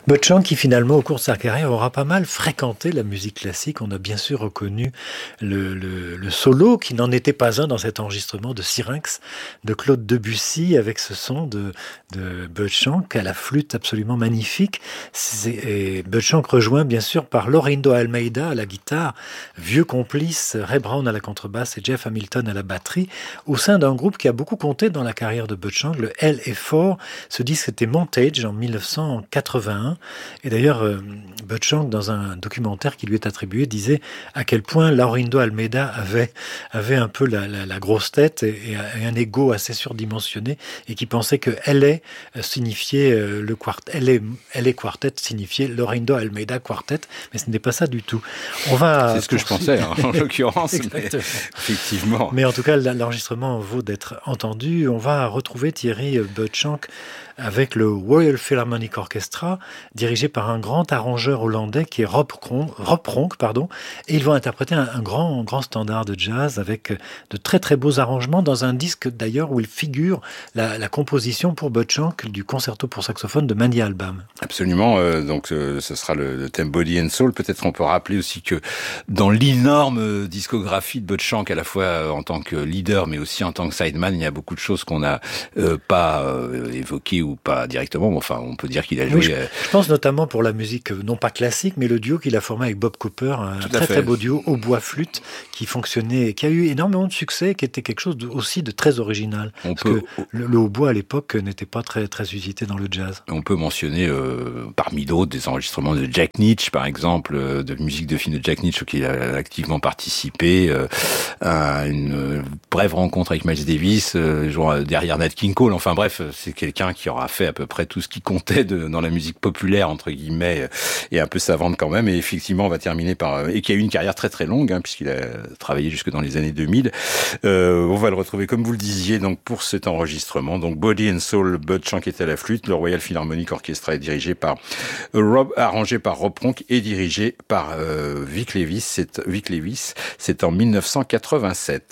Bud Shank qui finalement au cours de sa carrière aura pas mal fréquenté la musique classique. On a bien sûr reconnu le solo qui n'en était pas un dans cet enregistrement de Syrinx de Claude Debussy avec ce son de Bud Shank à la flûte absolument magnifique. Et Bud Shank rejoint bien sûr par Laurindo Almeida à la guitare, vieux complice, Ray Brown à la contrebasse et Jeff Hamilton à la batterie au sein d'un groupe qui a beaucoup compté dans la carrière de Bud Shank, le L.A. Ce disque était Montage en 1981. Et d'ailleurs, Bud Shank, dans un documentaire qui lui est attribué, disait à quel point Laurindo Almeida avait un peu la grosse tête et un ego assez surdimensionné et qui pensait que LA signifiait le quartet, LA Quartet signifiait Laurindo Almeida Quartet, mais ce n'est pas ça du tout. C'est ce que je pensais, hein, en l'occurrence, mais effectivement. Mais en tout cas, l'enregistrement vaut d'être entendu. On va retrouver Thierry Bud Shank avec le Royal Philharmonic Orchestra, dirigé par un grand arrangeur hollandais qui est Rob Pronk, et ils vont interpréter un grand standard de jazz avec de très très beaux arrangements dans un disque d'ailleurs où il figure la composition pour Bud Shank du concerto pour saxophone de Manny Albam. Absolument, donc ce sera le thème Body and Soul. Peut-être on peut rappeler aussi que dans l'énorme discographie de Bud Shank, à la fois en tant que leader mais aussi en tant que sideman, il y a beaucoup de choses qu'on n'a pas évoquées ou pas directement, mais enfin on peut dire qu'il a joué... Oui, je pense notamment pour la musique, non pas classique, mais le duo qu'il a formé avec Bob Cooper, un très beau duo au bois flûte qui fonctionnait, qui a eu énormément de succès, qui était quelque chose aussi de très original. Que le hautbois à l'époque n'était pas très usité dans le jazz. On peut mentionner parmi d'autres des enregistrements de Jack Nitzsche par exemple, de musique de film de Jack Nitzsche qui a activement participé à une brève rencontre avec Miles Davis, genre derrière Nat King Cole. Enfin bref, c'est quelqu'un qui aura fait à peu près tout ce qui comptait dans la musique populaire entre guillemets et un peu savante quand même. Et effectivement, on va terminer par et qui a eu une carrière très très longue puisqu'il a travaillé jusque dans les années 2000. On va le retrouver comme vous le disiez donc pour cet enregistrement. Donc Body and Soul, Bud Shank est à la flûte. Le Royal Philharmonic Orchestra est dirigé par arrangé par Rob Pronk et dirigé par Vic Levis. C'est en 1987.